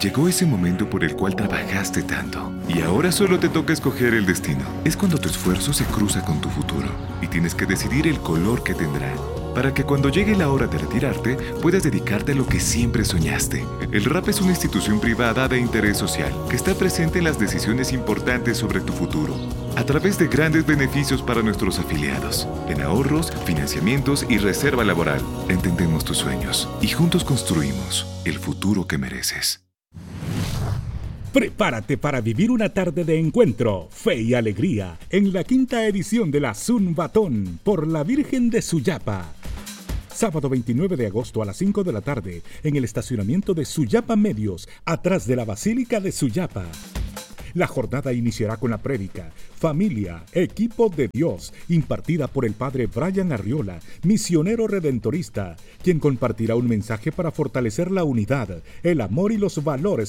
Llegó ese momento por el cual trabajaste tanto y ahora solo te toca escoger el destino. Es cuando tu esfuerzo se cruza con tu futuro y tienes que decidir el color que tendrá, para que cuando llegue la hora de retirarte puedas dedicarte a lo que siempre soñaste. El RAP es una institución privada de interés social que está presente en las decisiones importantes sobre tu futuro, a través de grandes beneficios para nuestros afiliados, en ahorros, financiamientos y reserva laboral. Entendemos tus sueños y juntos construimos el futuro que mereces. Prepárate para vivir una tarde de encuentro, fe y alegría en la 5ª edición de la Zumbatón por la Virgen de Suyapa. Sábado 29 de agosto a las 5 de la tarde en el estacionamiento de Suyapa Medios, atrás de la Basílica de Suyapa. La jornada iniciará con la prédica Familia, Equipo de Dios, impartida por el padre Brian Arriola, misionero redentorista, quien compartirá un mensaje para fortalecer la unidad, el amor y los valores